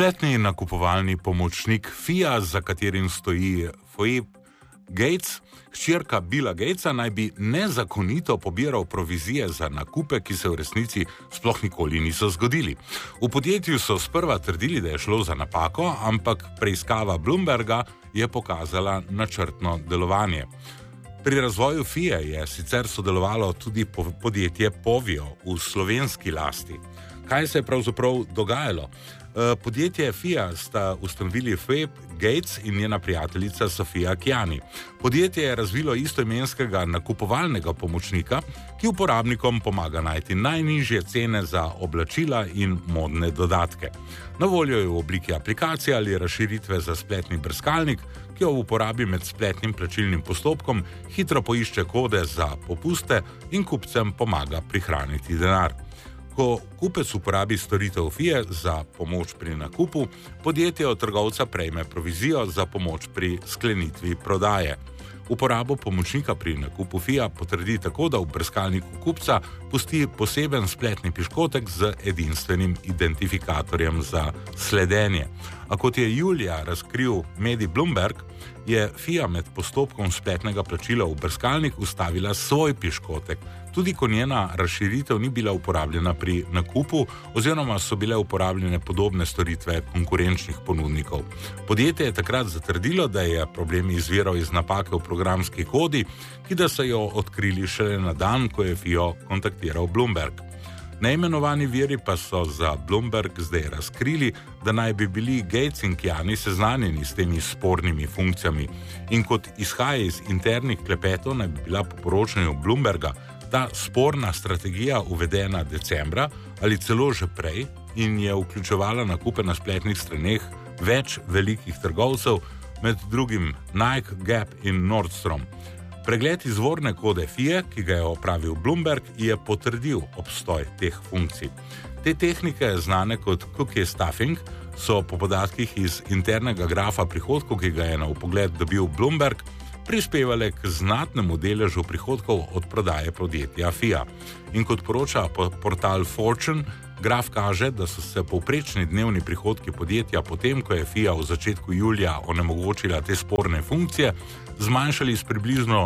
Spletni nakupovalni pomočnik FIA, za katerim stoji Phoebe Gates, hčerka Billa Gatesa, naj bi nezakonito pobiral provizije za nakupe, ki se v resnici sploh nikoli niso zgodili. V podjetju so sprva trdili, da je šlo za napako, ampak preiskava Bloomberga je pokazala načrtno delovanje. Pri razvoju FIA je sicer sodelovalo tudi podjetje Povio v slovenski lasti. Kaj se je pravzaprav dogajalo? Podjetje FIA sta ustanovili Phoebe Gates in njena prijateljica Sofia Kiani. Podjetje je razvilo istoimenskega nakupovalnega pomočnika, ki uporabnikom pomaga najti najnižje cene za oblačila in modne dodatke. Na voljo je v obliki aplikacije ali razširitve za spletni brskalnik, ki jo v uporabi med spletnim plačilnim postopkom hitro poišče kode za popuste in kupcem pomaga prihraniti denar. Ko kupec uporabi storitev FIA za pomoč pri nakupu, podjetje od trgovca prejme provizijo za pomoč pri sklenitvi prodaje. Uporabo pomočnika pri nakupu FIA potrdi tako, da v brskalniku kupca pusti poseben spletni piškotek z edinstvenim identifikatorjem za sledenje. A kot je julija razkril medij Bloomberg, je FIA med postopkom spletnega plačila v brskalnik ustavila svoj piškotek, tudi ko njena razširitev ni bila uporabljena pri nakupu oziroma so bile uporabljene podobne storitve konkurenčnih ponudnikov. Podjetje je takrat zatrdilo, da je problem izviral iz napake v programski kodi, ki da so jo odkrili šele na dan, ko je FIA kontaktiral Bloomberg. Neimenovani viri pa so za Bloomberg zdaj razkrili, da naj bi bili Gates in Kiani seznanjeni s temi spornimi funkcijami. In kot izhaja iz internih klepetov, naj bi bila po poročanju Bloomberga ta sporna strategija uvedena decembra ali celo že prej in je vključevala nakupe na spletnih straneh več velikih trgovcev, med drugim Nike, Gap in Nordstrom. Pregled izvorne kode FIA, ki ga je opravil Bloomberg, je potrdil obstoj teh funkcij. Te tehnike, znane kot cookie stuffing, so po podatkih iz internega grafa prihodkov, ki ga je na vpogled dobil Bloomberg, prispevale k znatnemu deležu prihodkov od prodaje podjetja FIA. In kot poroča portal Fortune, graf kaže, da so se povprečni dnevni prihodki podjetja potem, ko je FIA v začetku julija onemogočila te sporne funkcije, zmanjšali s približno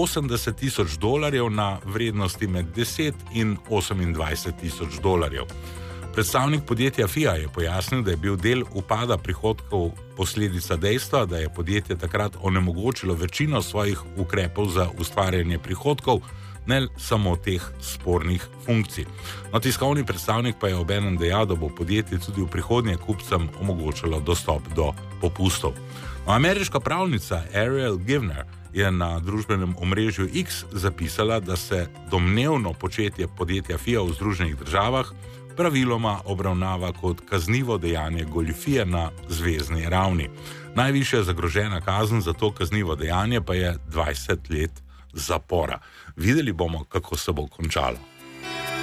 $80,000 na vrednosti med 10 in $28,000. Predstavnik podjetja FIA je pojasnil, da je bil del upada prihodkov posledica dejstva, da je podjetje takrat onemogočilo večino svojih ukrepov za ustvarjanje prihodkov, ne samo teh spornih funkcij. No, tiskovni predstavnik pa je obenem dejal, da bo podjetje tudi v prihodnje kupcem omogočilo dostop do popustov. No, ameriška pravnica Ariel Givner je na družbenem omrežju X zapisala, da se domnevno početje podjetja FIA v Združenih državah praviloma obravnava kot kaznivo dejanje goljufije na zvezni ravni. Najvišja zagrožena kazen za to kaznivo dejanje pa je 20 let zapora. Videli bomo, kako se bo končalo.